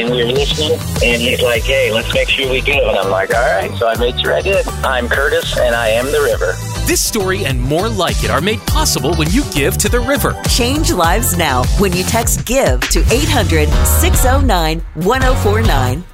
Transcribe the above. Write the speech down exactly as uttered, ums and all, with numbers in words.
and we were listening, and he's like, hey, let's make sure we give. And I'm like, all right. So I made sure I did. I'm Curtis, and I am the river. This story and more like it are made possible when you give to the river. Change lives now when you text GIVE to eight hundred, six oh nine, one oh four nine.